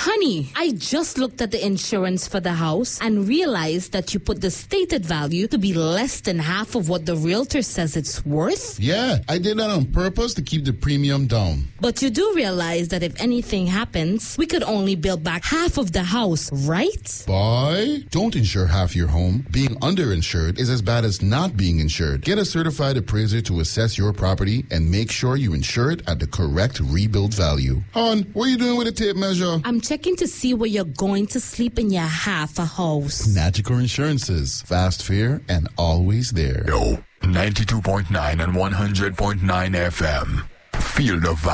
Honey, I just looked at the insurance for the house and realized that you put the stated value to be less than half of what the realtor says it's worth. Yeah, I did that on purpose to keep the premium down. But you do realize that if anything happens, we could only build back half of the house, right? Boy, don't insure half your home. Being underinsured is as bad as not being insured. Get a certified appraiser to assess your property and make sure you insure it at the correct rebuild value. Hon, what are you doing with a tape measure? I'm checking to see where you're going to sleep in your half a house. Magical Insurances. Fast, fair, and always there. Yo, 92.9 and 100.9 FM. Feel the vibe.